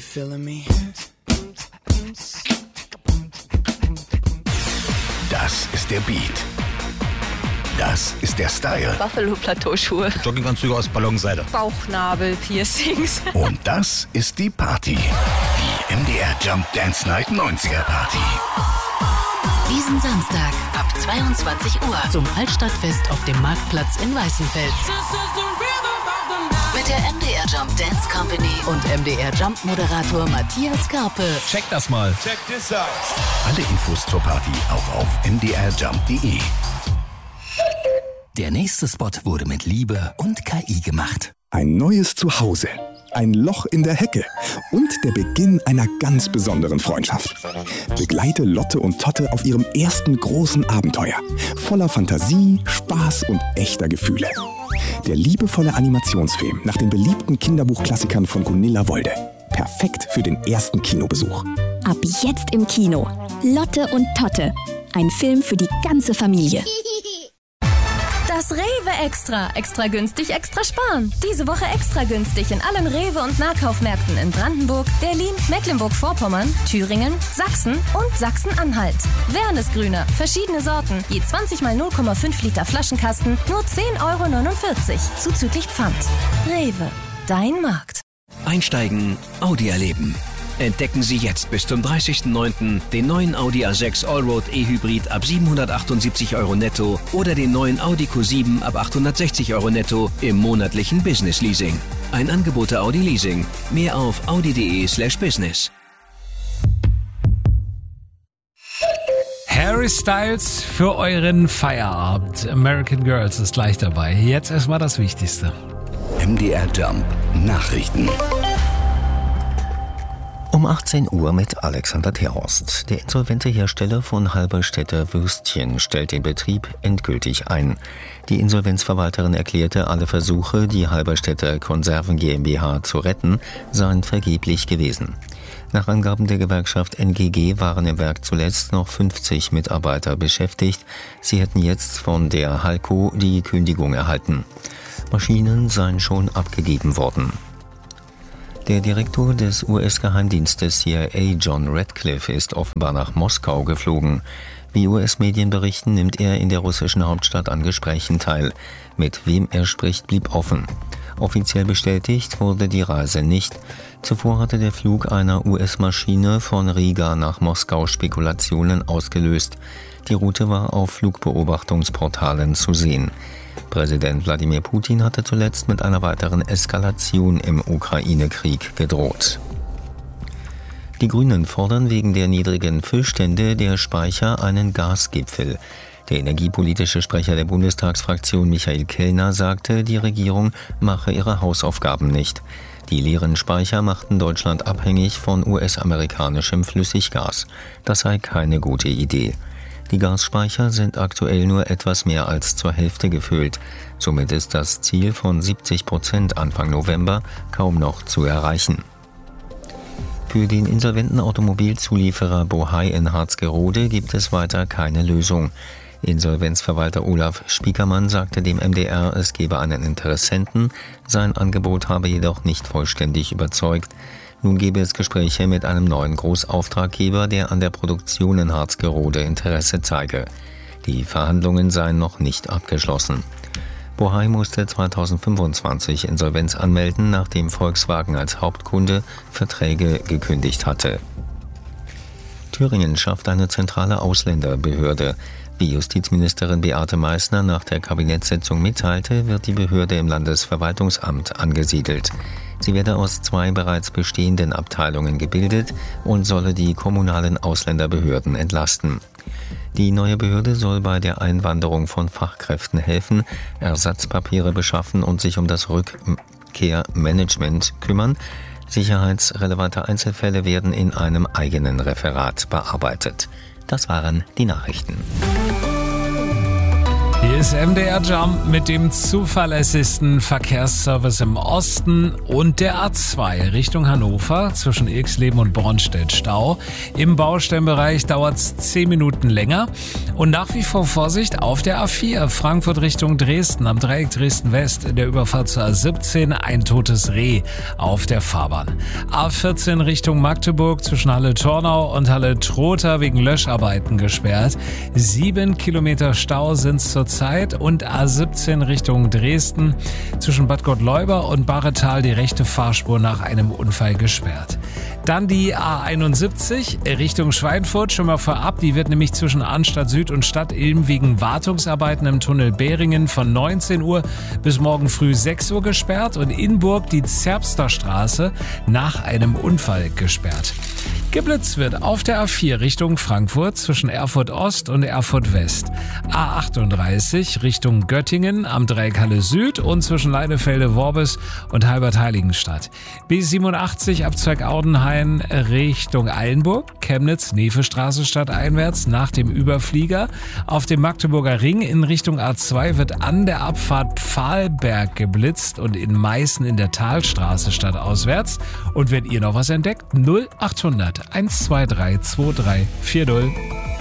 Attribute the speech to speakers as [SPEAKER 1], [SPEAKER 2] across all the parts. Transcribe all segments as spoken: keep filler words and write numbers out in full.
[SPEAKER 1] feeling me?
[SPEAKER 2] Das ist der Beat. Das ist der Style.
[SPEAKER 3] Buffalo-Plateauschuhe.
[SPEAKER 4] Jogginganzüge aus Ballonseide.
[SPEAKER 3] Bauchnabel-Piercings.
[SPEAKER 2] Und das ist die Party. Die M D R Jump Dance Night neunziger Party.
[SPEAKER 5] Diesen Samstag ab zweiundzwanzig Uhr zum Altstadtfest auf dem Marktplatz in Weißenfels. Mit der M D R Jump Dance Company und M D R Jump Moderator Matthias Karpe.
[SPEAKER 4] Check das mal.
[SPEAKER 6] Check this out.
[SPEAKER 2] Alle Infos zur Party auch auf m d r jump punkt d e.
[SPEAKER 7] Der nächste Spot wurde mit Liebe und K I gemacht.
[SPEAKER 8] Ein neues Zuhause, ein Loch in der Hecke und der Beginn einer ganz besonderen Freundschaft. Begleite Lotte und Totte auf ihrem ersten großen Abenteuer. Voller Fantasie, Spaß und echter Gefühle. Der liebevolle Animationsfilm nach den beliebten Kinderbuchklassikern von Gunilla Wolde. Perfekt für den ersten Kinobesuch.
[SPEAKER 9] Ab jetzt im Kino. Lotte und Totte. Ein Film für die ganze Familie.
[SPEAKER 10] Das Rewe Extra. Extra günstig, extra sparen. Diese Woche extra günstig in allen Rewe- und Nahkaufmärkten in Brandenburg, Berlin, Mecklenburg-Vorpommern, Thüringen, Sachsen und Sachsen-Anhalt. Wernesgrüner, verschiedene Sorten, je zwanzig mal null Komma fünf Liter Flaschenkasten, nur zehn Euro neunundvierzig, zuzüglich Pfand. Rewe, dein Markt.
[SPEAKER 7] Einsteigen, Audi erleben. Entdecken Sie jetzt bis zum dreißigsten neunten den neuen Audi A sechs Allroad E-Hybrid ab siebenhundertachtundsiebzig Euro netto oder den neuen Audi Q sieben ab achthundertsechzig Euro netto im monatlichen Business Leasing. Ein Angebot der Audi Leasing. Mehr auf audi.de slash business.
[SPEAKER 11] Harry Styles für euren Feierabend. American Girls ist gleich dabei. Jetzt erstmal das Wichtigste.
[SPEAKER 2] M D R Jump Nachrichten.
[SPEAKER 12] Um achtzehn Uhr mit Alexander Terhorst. Der insolvente Hersteller von Halberstädter Würstchen stellt den Betrieb endgültig ein. Die Insolvenzverwalterin erklärte, alle Versuche, die Halberstädter Konserven GmbH zu retten, seien vergeblich gewesen. Nach Angaben der Gewerkschaft N G G waren im Werk zuletzt noch fünfzig Mitarbeiter beschäftigt. Sie hätten jetzt von der Halco die Kündigung erhalten. Maschinen seien schon abgegeben worden. Der Direktor des U S-Geheimdienstes C I A, John Radcliffe, ist offenbar nach Moskau geflogen. Wie U S-Medien berichten, nimmt er in der russischen Hauptstadt an Gesprächen teil. Mit wem er spricht, blieb offen. Offiziell bestätigt wurde die Reise nicht. Zuvor hatte der Flug einer U S-Maschine von Riga nach Moskau Spekulationen ausgelöst. Die Route war auf Flugbeobachtungsportalen zu sehen. Präsident Wladimir Putin hatte zuletzt mit einer weiteren Eskalation im Ukraine-Krieg gedroht. Die Grünen fordern wegen der niedrigen Füllstände der Speicher einen Gasgipfel. Der energiepolitische Sprecher der Bundestagsfraktion Michael Kellner sagte, die Regierung mache ihre Hausaufgaben nicht. Die leeren Speicher machten Deutschland abhängig von U S-amerikanischem Flüssiggas. Das sei keine gute Idee. Die Gasspeicher sind aktuell nur etwas mehr als zur Hälfte gefüllt. Somit ist das Ziel von siebzig Prozent Anfang November kaum noch zu erreichen. Für den insolventen Automobilzulieferer Bohai in Harzgerode gibt es weiter keine Lösung. Insolvenzverwalter Olaf Spiekermann sagte dem M D R, es gebe einen Interessenten, sein Angebot habe jedoch nicht vollständig überzeugt. Nun gebe es Gespräche mit einem neuen Großauftraggeber, der an der Produktion in Harzgerode Interesse zeige. Die Verhandlungen seien noch nicht abgeschlossen. Bohai musste zweitausendfünfundzwanzig Insolvenz anmelden, nachdem Volkswagen als Hauptkunde Verträge gekündigt hatte. Thüringen schafft eine zentrale Ausländerbehörde. Wie Justizministerin Beate Meißner nach der Kabinettssitzung mitteilte, wird die Behörde im Landesverwaltungsamt angesiedelt. Sie werde aus zwei bereits bestehenden Abteilungen gebildet und solle die kommunalen Ausländerbehörden entlasten. Die neue Behörde soll bei der Einwanderung von Fachkräften helfen, Ersatzpapiere beschaffen und sich um das Rückkehrmanagement kümmern. Sicherheitsrelevante Einzelfälle werden in einem eigenen Referat bearbeitet. Das waren die Nachrichten.
[SPEAKER 11] Hier ist M D R Jump mit dem zuverlässigsten Verkehrsservice im Osten und der A zwei Richtung Hannover zwischen Ilksleben und Bornstedt Stau. Im Baustellenbereich dauert es zehn Minuten länger und nach wie vor Vorsicht auf der A vier Frankfurt Richtung Dresden am Dreieck Dresden West in der Überfahrt zur A siebzehn ein totes Reh auf der Fahrbahn. A vierzehn Richtung Magdeburg zwischen Halle-Tornau und Halle-Trotha wegen Löscharbeiten gesperrt. Sieben Kilometer Stau sind zur Zeit und A siebzehn Richtung Dresden zwischen Bad Gottleuba und Barretal die rechte Fahrspur nach einem Unfall gesperrt. Dann die A einundsiebzig Richtung Schweinfurt, schon mal vorab, die wird nämlich zwischen Arnstadt Süd und Stadt Ilm wegen Wartungsarbeiten im Tunnel Behringen von neunzehn Uhr bis morgen früh sechs Uhr gesperrt und in Burg die Zerbster Straße nach einem Unfall gesperrt. Geblitzt wird auf der A vier Richtung Frankfurt zwischen Erfurt Ost und Erfurt West. A achtunddreißig Richtung Göttingen am Dreieck Halle Süd und zwischen Leinefelde-Worbis und Halbert-Heiligenstadt. B siebenundachtzig Abzweig Audenhain Richtung Eilenburg, Chemnitz, Nefestraße stadteinwärts nach dem Überflieger. Auf dem Magdeburger Ring in Richtung A zwei wird an der Abfahrt Pfahlberg geblitzt und in Meißen in der Talstraße stadtauswärts. Und wenn ihr noch was entdeckt, null achthundert eins zwei drei zwei drei vier null.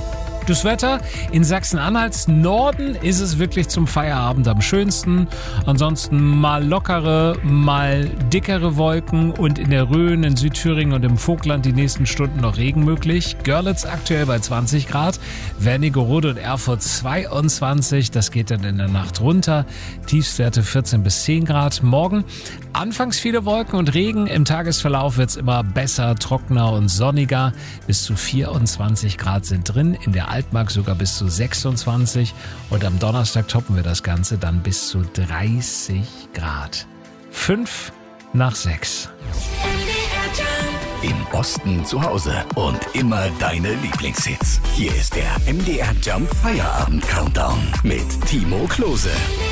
[SPEAKER 11] Das Wetter in Sachsen-Anhalts Norden ist es wirklich zum Feierabend am schönsten. Ansonsten mal lockere, mal dickere Wolken und in der Rhön, in Südthüringen und im Vogtland die nächsten Stunden noch Regen möglich. Görlitz aktuell bei zwanzig Grad, Wernigerode und Erfurt zweiundzwanzig. Das geht dann in der Nacht runter. Tiefstwerte vierzehn bis zehn Grad. Morgen anfangs viele Wolken und Regen. Im Tagesverlauf wird es immer besser, trockener und sonniger. Bis zu vierundzwanzig Grad sind drin. In der Altmark sogar bis zu sechsundzwanzig und am Donnerstag toppen wir das Ganze dann bis zu dreißig Grad. Fünf nach sechs.
[SPEAKER 2] Im Osten zu Hause und immer deine Lieblingshits. Hier ist der M D R Jump Feierabend Countdown mit Timo Klose.